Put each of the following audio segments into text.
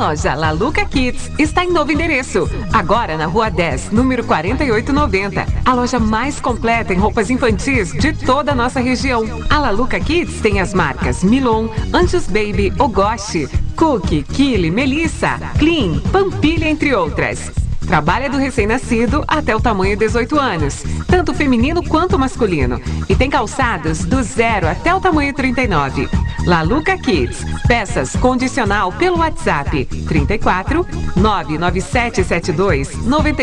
loja La Luca Kids está em novo endereço, agora na Rua 10, número 4890. A loja mais completa em roupas infantis de toda a nossa região. A La Luca Kids tem as marcas Milon, Anjos Baby, Ogoshi, Cookie, Kili, Melissa, Clean, Pampilha, entre outras. Trabalha do recém-nascido até o tamanho 18 anos, tanto feminino quanto masculino. E tem calçados do 0 até o tamanho 39. La Luca Kids, peças condicional pelo WhatsApp 34 99772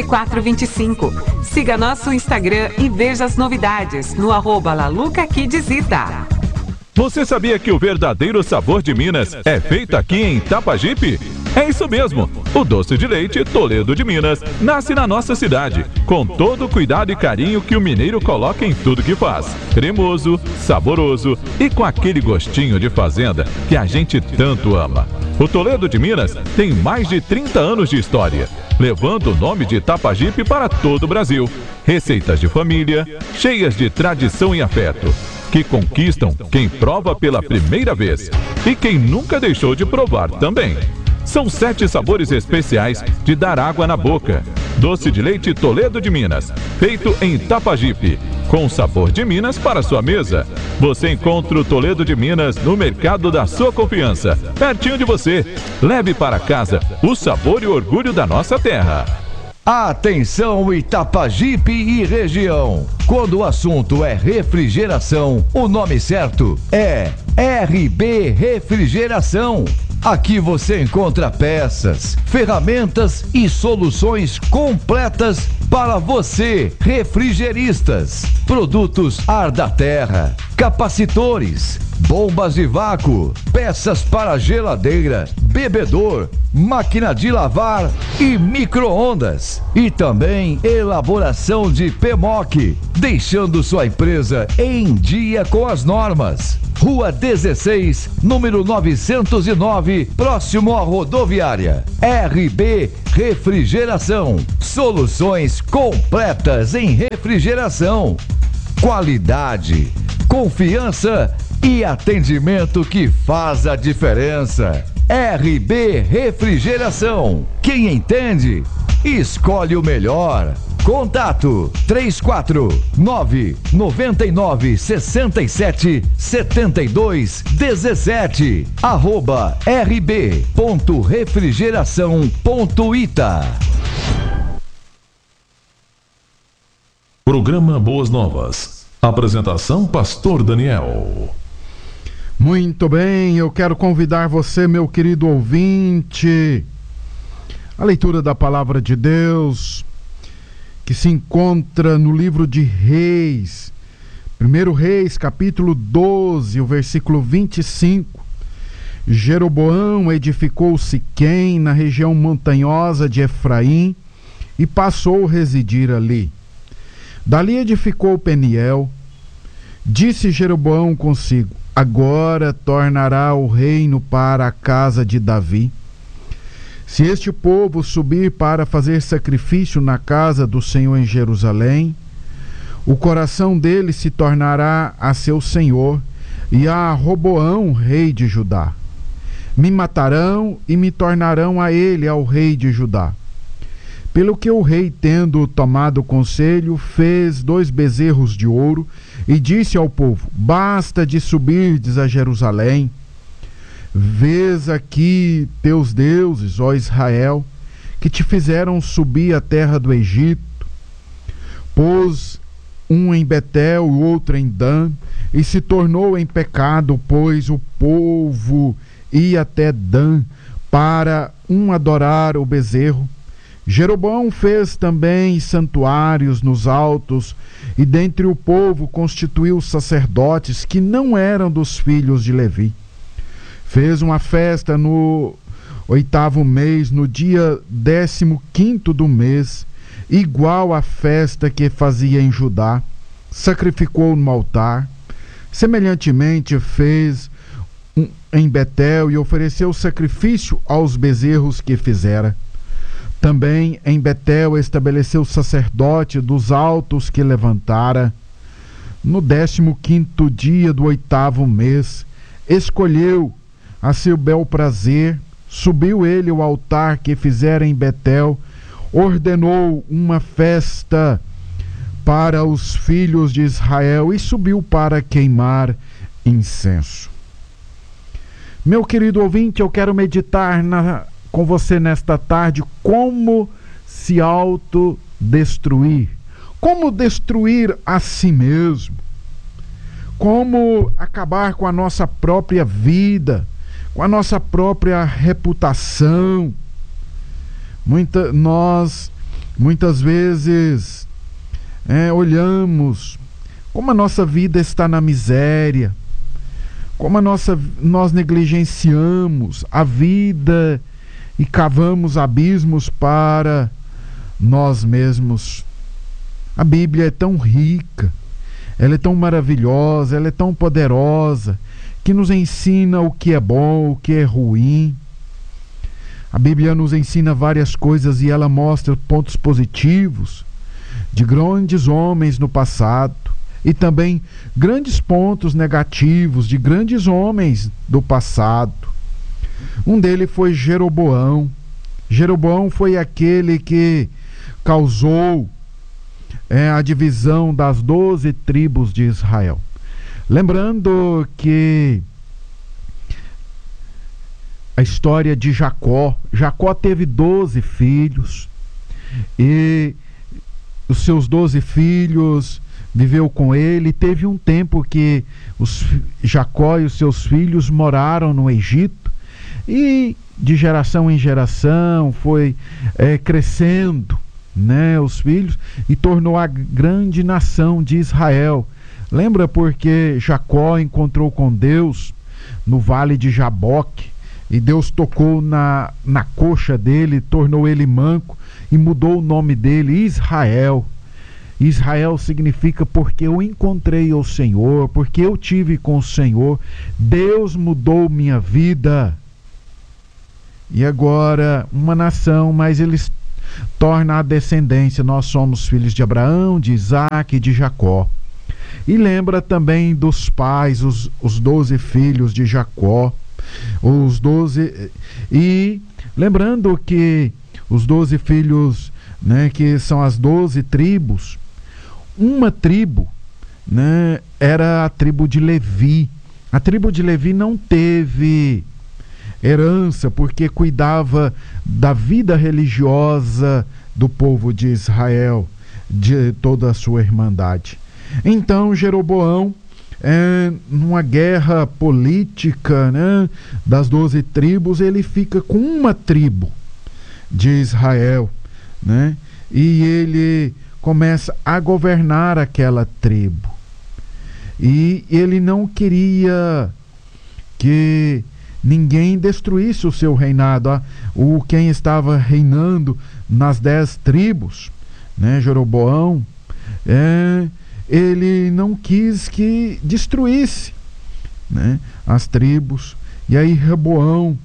9425. Siga nosso Instagram e veja as novidades no @LaLucaKidzita. Você sabia que o verdadeiro sabor de Minas é feito aqui em Itapajipe? É isso mesmo! O doce de leite Toledo de Minas nasce na nossa cidade, com todo o cuidado e carinho que o mineiro coloca em tudo que faz. Cremoso, saboroso e com aquele gostinho de fazenda que a gente tanto ama. O Toledo de Minas tem mais de 30 anos de história, levando o nome de Itapajipe para todo o Brasil. Receitas de família, cheias de tradição e afeto, que conquistam quem prova pela primeira vez e quem nunca deixou de provar também. São 7 sabores especiais de dar água na boca. Doce de leite Toledo de Minas, feito em Itapajipe, com sabor de Minas para sua mesa. Você encontra o Toledo de Minas no mercado da sua confiança, pertinho de você. Leve para casa o sabor e o orgulho da nossa terra. Atenção Itapajipe e região. Quando o assunto é refrigeração, o nome certo é RB Refrigeração. Aqui você encontra peças, ferramentas e soluções completas para você, refrigeristas. Produtos ar da terra, capacitores, bombas de vácuo, peças para geladeira, bebedor, máquina de lavar e micro-ondas. E também elaboração de PMOC, deixando sua empresa em dia com as normas. Rua 16, número 909, próximo à rodoviária. RB Refrigeração. Soluções completas em refrigeração. Qualidade, confiança e atendimento que faz a diferença. RB Refrigeração. Quem entende, escolhe o melhor. Contato 349-9967-7217 @rb.refrigeração.ita. Programa Boas Novas. Apresentação Pastor Daniel. Muito bem, eu quero convidar você, meu querido ouvinte, a leitura da Palavra de Deus, que se encontra no livro de Reis, 1 Reis, capítulo 12, o versículo 25. Jeroboão edificou Siquém, na região montanhosa de Efraim, e passou a residir ali. Dali edificou Peniel. Disse Jeroboão consigo: agora tornará o reino para a casa de Davi. Se este povo subir para fazer sacrifício na casa do Senhor em Jerusalém, o coração dele se tornará a seu senhor e a Roboão, rei de Judá. Me matarão e me tornarão a ele, ao rei de Judá. Pelo que o rei, tendo tomado conselho, fez 2 bezerros de ouro e disse ao povo: basta de subirdes a Jerusalém. Vês aqui teus deuses, ó Israel, que te fizeram subir a terra do Egito. Pôs um em Betel e o outro em Dan, e se tornou em pecado, pois o povo ia até Dan para adorar o bezerro. Jeroboão fez também santuários nos altos, e dentre o povo constituiu sacerdotes que não eram dos filhos de Levi. Fez uma festa no 8º mês, no dia 15º do mês, igual à festa que fazia em Judá. Sacrificou no altar. Semelhantemente fez em Betel e ofereceu sacrifício aos bezerros que fizera. Também em Betel estabeleceu sacerdote dos altos que levantara. No 15º dia do 8º mês, escolheu a seu bel prazer subiu ele ao altar que fizera em Betel, ordenou uma festa para os filhos de Israel e subiu para queimar incenso. Meu querido ouvinte, eu quero meditar com você nesta tarde como se autodestruir, como destruir a si mesmo, como acabar com a nossa própria vida, com a nossa própria reputação. Nós muitas vezes olhamos como a nossa vida está na miséria, como nós negligenciamos a vida e cavamos abismos para nós mesmos. A Bíblia é tão rica, ela é tão maravilhosa, ela é tão poderosa, que nos ensina o que é bom, o que é ruim. A Bíblia nos ensina várias coisas e ela mostra pontos positivos de grandes homens no passado e também grandes pontos negativos de grandes homens do passado. Um deles foi Jeroboão. Jeroboão foi aquele que causou a divisão das 12 tribos de Israel. Lembrando que a história de Jacó teve 12 filhos e os seus 12 filhos viveu com ele. Teve um tempo que Jacó e os seus filhos moraram no Egito e de geração em geração foi crescendo, os filhos, e tornou a grande nação de Israel. Lembra porque Jacó encontrou com Deus no vale de Jaboque e Deus tocou na coxa dele, tornou ele manco e mudou o nome dele Israel. Israel significa porque eu encontrei o Senhor, porque eu tive com o Senhor, Deus mudou minha vida. E agora uma nação, mas eles tornam a descendência. Nós somos filhos de Abraão, de Isaac e de Jacó. E lembra também dos pais, os 12 filhos de Jacó, os 12, e lembrando que os 12 filhos, que são as 12 tribos, uma tribo, era a tribo de Levi. A tribo de Levi não teve herança porque cuidava da vida religiosa do povo de Israel, de toda a sua irmandade. Então Jeroboão, numa guerra política, das 12 tribos, ele fica com uma tribo de Israel, e ele começa a governar aquela tribo. E ele não queria que ninguém destruísse o seu reinado. Quem estava reinando nas 10 tribos, Jeroboão, ele não quis que destruísse as tribos. E aí Reboão,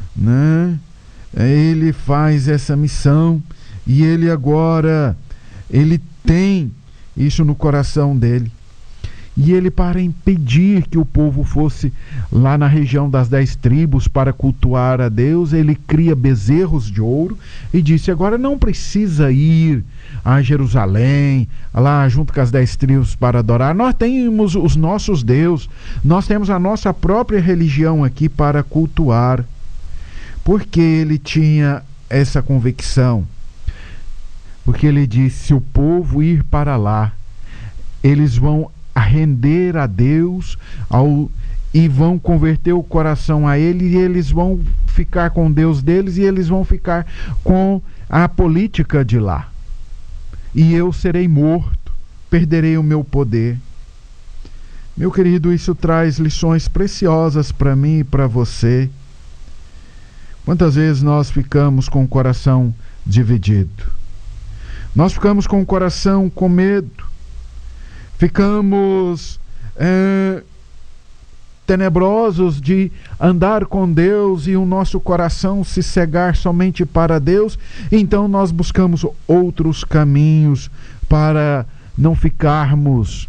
ele faz essa missão e ele agora tem isso no coração dele. E ele, para impedir que o povo fosse lá na região das 10 tribos para cultuar a Deus, ele cria bezerros de ouro e disse: agora não precisa ir a Jerusalém, lá junto com as 10 tribos para adorar. Nós temos os nossos deuses, nós temos a nossa própria religião aqui para cultuar. Porque ele tinha essa convicção? Porque ele disse: se o povo ir para lá, eles vão render a Deus e vão converter o coração a Ele, e eles vão ficar com Deus deles e eles vão ficar com a política de lá. E eu serei morto, perderei o meu poder. Meu querido, isso traz lições preciosas para mim e para você. Quantas vezes nós ficamos com o coração dividido? Nós ficamos com o coração com medo. Ficamos tenebrosos de andar com Deus e o nosso coração se cegar somente para Deus. Então nós buscamos outros caminhos para não ficarmos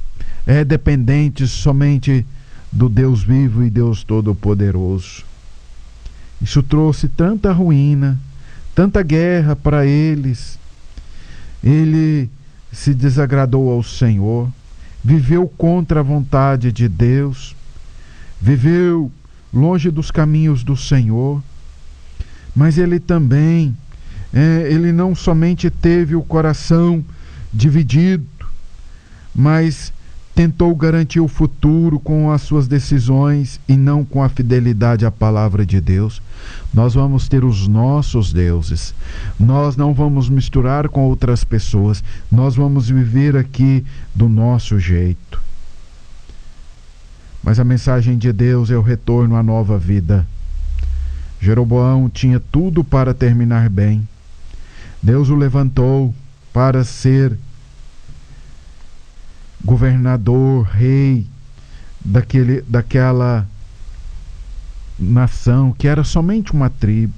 dependentes somente do Deus vivo e Deus Todo-Poderoso. Isso trouxe tanta ruína, tanta guerra para eles. Ele se desagradou ao Senhor, viveu contra a vontade de Deus, viveu longe dos caminhos do Senhor, mas ele também, ele não somente teve o coração dividido, mas tentou garantir o futuro com as suas decisões e não com a fidelidade à palavra de Deus. Nós vamos ter os nossos deuses, nós não vamos misturar com outras pessoas, nós vamos viver aqui do nosso jeito. Mas a mensagem de Deus é o retorno à nova vida. Jeroboão tinha tudo para terminar bem. Deus o levantou para ser governador, rei daquela nação que era somente uma tribo.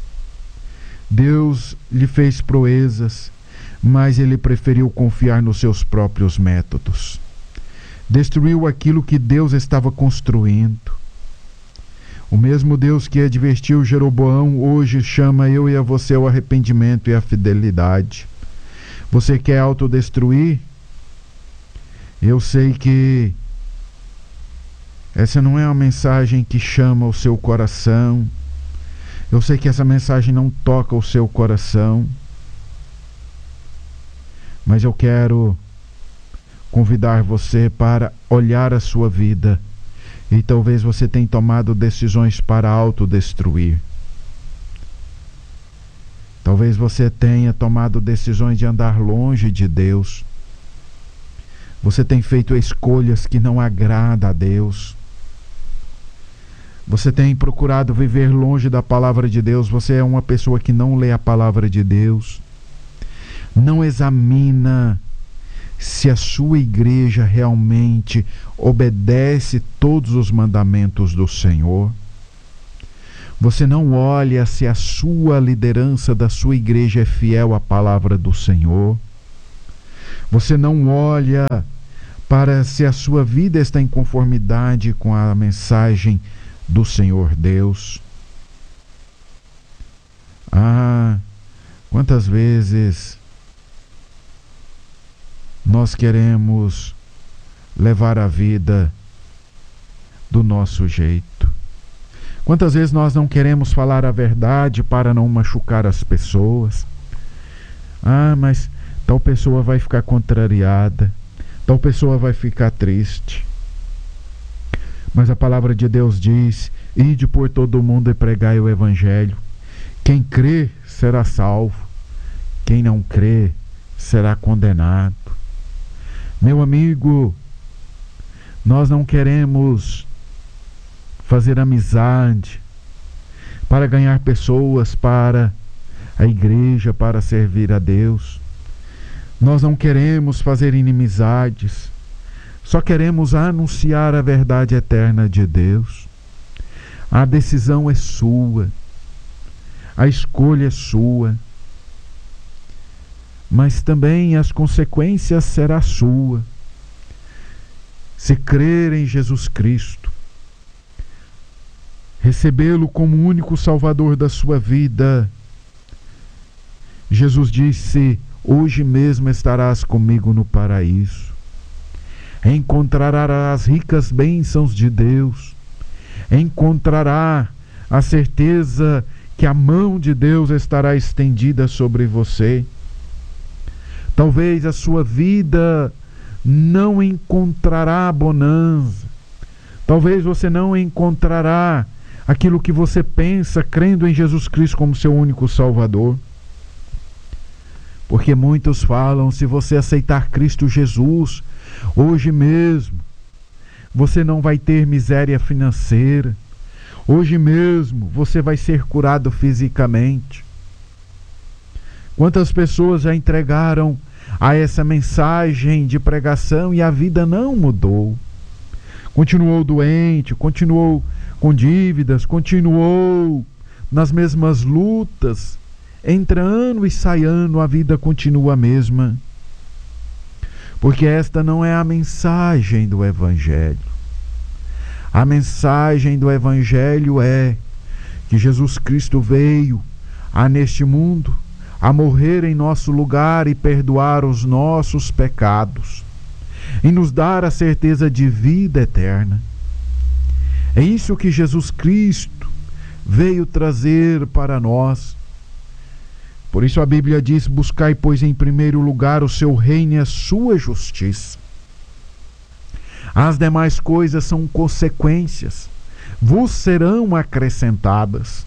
Deus lhe fez proezas, mas ele preferiu confiar nos seus próprios métodos. Destruiu aquilo que Deus estava construindo. O mesmo Deus que advertiu Jeroboão hoje chama eu e a você ao arrependimento e à fidelidade. Você quer autodestruir? Eu sei que essa não é uma mensagem que chama o seu coração. Eu sei que essa mensagem não toca o seu coração. Mas eu quero convidar você para olhar a sua vida. E talvez você tenha tomado decisões para autodestruir. Talvez você tenha tomado decisões de andar longe de Deus. Você tem feito escolhas que não agradam a Deus. Você tem procurado viver longe da palavra de Deus. Você é uma pessoa que não lê a palavra de Deus. Não examina se a sua igreja realmente obedece todos os mandamentos do Senhor. Você não olha se a sua liderança da sua igreja é fiel à palavra do Senhor. Você não olha para se a sua vida está em conformidade com a mensagem do Senhor Deus. Quantas vezes nós queremos levar a vida do nosso jeito? Quantas vezes nós não queremos falar a verdade para não machucar as pessoas? Mas tal pessoa vai ficar contrariada, tal pessoa vai ficar triste. Mas a palavra de Deus diz: ide por todo o mundo e pregai o evangelho. Quem crê será salvo, quem não crê será condenado. Meu amigo, nós não queremos fazer amizade para ganhar pessoas para a igreja, para servir a Deus. Nós não queremos fazer inimizades, só queremos anunciar a verdade eterna de Deus. A decisão é sua, a escolha é sua, mas também as consequências serão sua. Se crer em Jesus Cristo, recebê-lo como único Salvador da sua vida, Jesus disse: hoje mesmo estarás comigo no paraíso. Encontrará as ricas bênçãos de Deus. Encontrará a certeza que a mão de Deus estará estendida sobre você. Talvez a sua vida não encontrará bonança. Talvez você não encontrará aquilo que você pensa crendo em Jesus Cristo como seu único Salvador. Porque muitos falam: se você aceitar Cristo Jesus, hoje mesmo, você não vai ter miséria financeira. Hoje mesmo, você vai ser curado fisicamente. Quantas pessoas já entregaram a essa mensagem de pregação e a vida não mudou? Continuou doente, continuou com dívidas, continuou nas mesmas lutas. Entre ano e sai ano, a vida continua a mesma. Porque esta não é a mensagem do Evangelho. A mensagem do Evangelho é que Jesus Cristo veio neste mundo a morrer em nosso lugar e perdoar os nossos pecados e nos dar a certeza de vida eterna. É isso que Jesus Cristo veio trazer para nós. Por isso a Bíblia diz: buscai, pois, em primeiro lugar o seu reino e a sua justiça. As demais coisas são consequências, vos serão acrescentadas.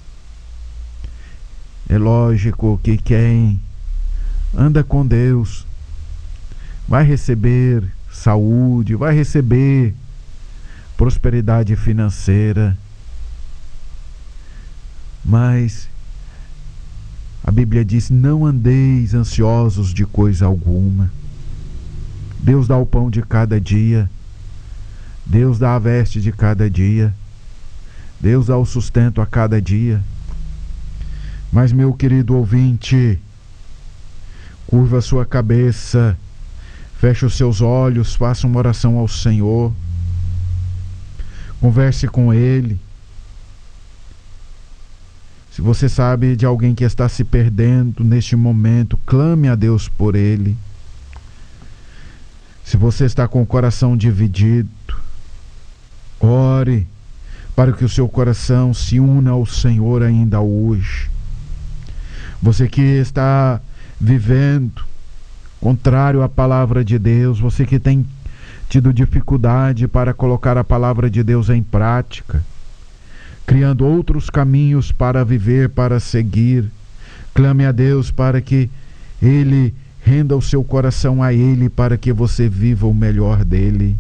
É lógico que quem anda com Deus vai receber saúde, vai receber prosperidade financeira, mas a Bíblia diz: não andeis ansiosos de coisa alguma. Deus dá o pão de cada dia, Deus dá a veste de cada dia, Deus dá o sustento a cada dia. Mas, meu querido ouvinte, curva a sua cabeça, feche os seus olhos, faça uma oração ao Senhor, converse com Ele. Se você sabe de alguém que está se perdendo neste momento, clame a Deus por ele. Se você está com o coração dividido, ore para que o seu coração se una ao Senhor ainda hoje. Você que está vivendo contrário à palavra de Deus, você que tem tido dificuldade para colocar a palavra de Deus em prática, criando outros caminhos para viver, para seguir, clame a Deus para que Ele renda o seu coração a Ele, para que você viva o melhor dele.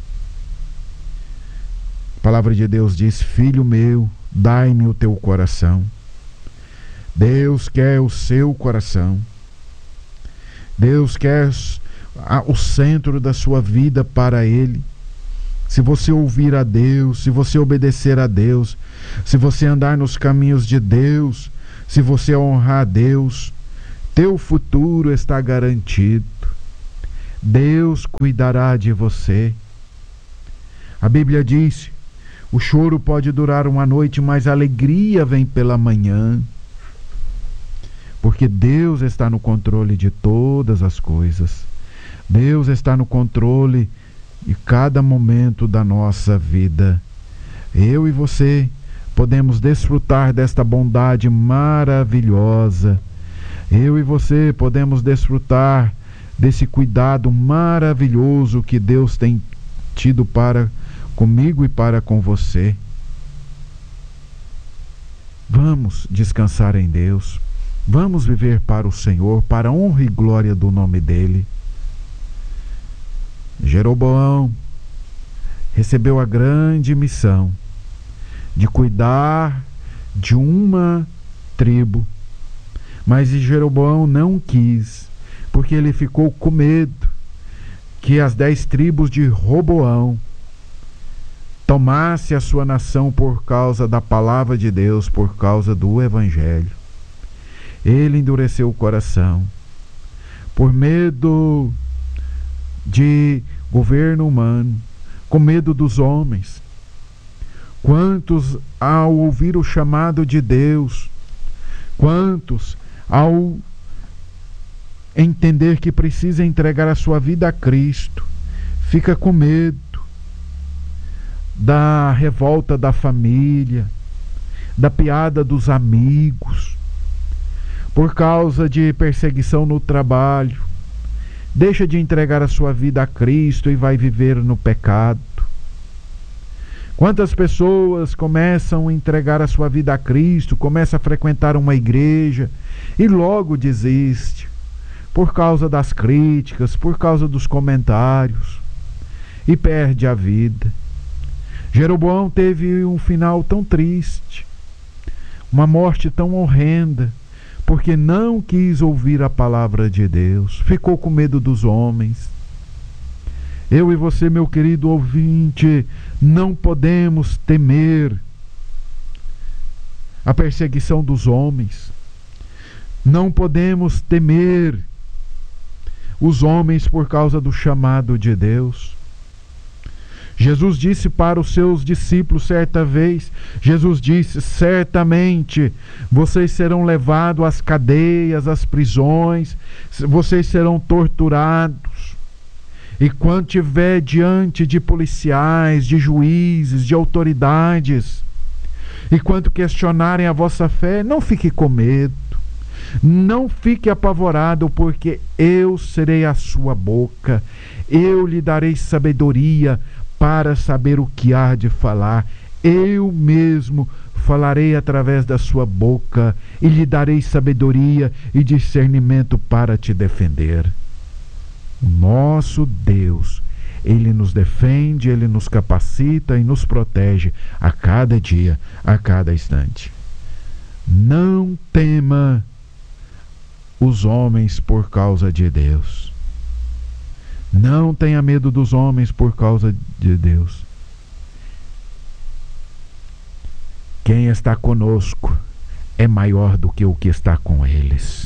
A palavra de Deus diz: filho meu, dai-me o teu coração. Deus quer o seu coração. Deus quer o centro da sua vida para Ele. Se você ouvir a Deus, se você obedecer a Deus, se você andar nos caminhos de Deus, se você honrar a Deus, teu futuro está garantido. Deus cuidará de você. A Bíblia diz: o choro pode durar uma noite, mas a alegria vem pela manhã. Porque Deus está no controle de todas as coisas. Deus está no controle de cada momento da nossa vida. Eu e você podemos desfrutar desta bondade maravilhosa. Eu e você podemos desfrutar desse cuidado maravilhoso que Deus tem tido para comigo e para com você. Vamos descansar em Deus. Vamos viver para o Senhor, para a honra e glória do nome dEle. Jeroboão recebeu a grande missão de cuidar de uma tribo, mas Jeroboão não quis, porque ele ficou com medo que as 10 tribos de Roboão tomasse a sua nação por causa da palavra de Deus, por causa do Evangelho. Ele endureceu o coração por medo de governo humano, com medo dos homens. Quantos, ao ouvir o chamado de Deus, quantos, ao entender que precisa entregar a sua vida a Cristo, fica com medo da revolta da família, da piada dos amigos, por causa de perseguição no trabalho, deixa de entregar a sua vida a Cristo e vai viver no pecado. Quantas pessoas começam a entregar a sua vida a Cristo, começam a frequentar uma igreja e logo desiste, por causa das críticas, por causa dos comentários, e perde a vida. Jeroboão teve um final tão triste, uma morte tão horrenda, porque não quis ouvir a palavra de Deus, ficou com medo dos homens. Eu e você, meu querido ouvinte, não podemos temer a perseguição dos homens, não podemos temer os homens por causa do chamado de Deus. Jesus disse para os seus discípulos certa vez, Jesus disse, certamente vocês serão levados às cadeias, às prisões, vocês serão torturados. E quando estiver diante de policiais, de juízes, de autoridades, e quando questionarem a vossa fé, não fique com medo, não fique apavorado, porque eu serei a sua boca, eu lhe darei sabedoria para saber o que há de falar, eu mesmo falarei através da sua boca e lhe darei sabedoria e discernimento para te defender. O nosso Deus, Ele nos defende, Ele nos capacita e nos protege a cada dia, a cada instante. Não tema os homens por causa de Deus. Não tenha medo dos homens por causa de Deus. Quem está conosco é maior do que o que está com eles.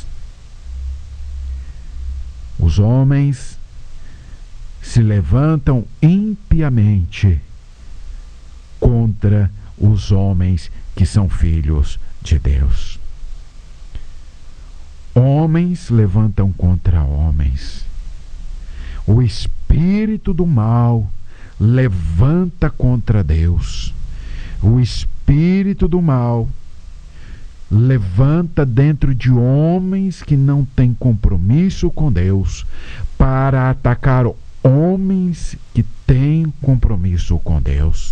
Os homens se levantam impiamente contra os homens que são filhos de Deus. Homens levantam contra homens. O espírito do mal levanta contra Deus. O espírito do mal levanta dentro de homens que não têm compromisso com Deus para atacar homens que têm compromisso com Deus.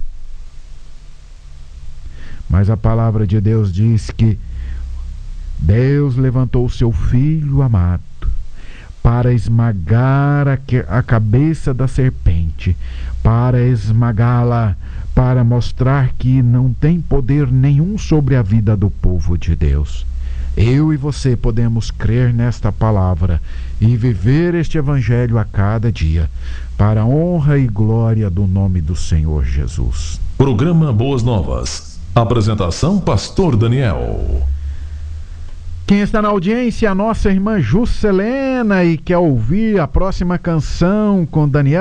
Mas a palavra de Deus diz que Deus levantou o seu Filho amado para esmagar a cabeça da serpente, para esmagá-la, para mostrar que não tem poder nenhum sobre a vida do povo de Deus. Eu e você podemos crer nesta palavra e viver este evangelho a cada dia, para a honra e glória do nome do Senhor Jesus. Programa Boas Novas. Apresentação Pastor Daniel. Quem está na audiência é a nossa irmã Juscelena e quer ouvir a próxima canção com Daniel.